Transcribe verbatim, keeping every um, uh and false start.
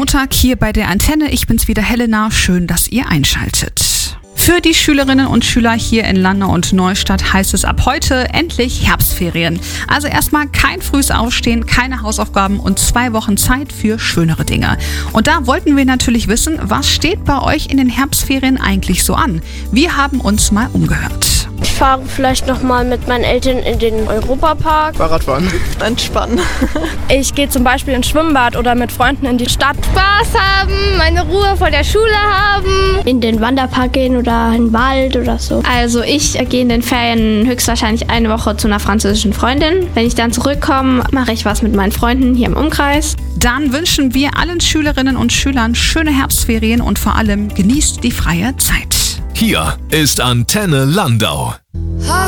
Montag hier bei der Antenne. Ich bin's wieder, Helena. Schön, dass ihr einschaltet. Für die Schülerinnen und Schüler hier in Landau und Neustadt heißt es ab heute endlich Herbstferien. Also erstmal kein frühes Aufstehen, keine Hausaufgaben und zwei Wochen Zeit für schönere Dinge. Und da wollten wir natürlich wissen, was steht bei euch in den Herbstferien eigentlich so an? Wir haben uns mal umgehört. Ich fahre vielleicht noch mal mit meinen Eltern in den Europapark. Fahrradfahren. Entspannen. Ich gehe zum Beispiel ins Schwimmbad oder mit Freunden in die Stadt. Spaß haben, meine Ruhe vor der Schule haben. In den Wanderpark gehen oder in den Wald oder so. Also ich gehe in den Ferien höchstwahrscheinlich eine Woche zu einer französischen Freundin. Wenn ich dann zurückkomme, mache ich was mit meinen Freunden hier im Umkreis. Dann wünschen wir allen Schülerinnen und Schülern schöne Herbstferien und vor allem genießt die freie Zeit. Hier ist Antenne Landau.